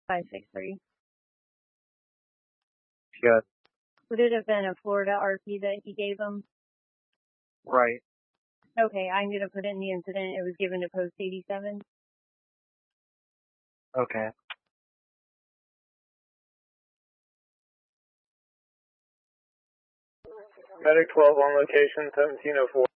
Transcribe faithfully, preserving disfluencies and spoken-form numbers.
five six three. Yes. Would it have been a Florida R P that he gave him? Right. Okay, I'm going to put in the incident. It was given to post eighty-seven. Okay. Medic twelve on location, seventeen oh four.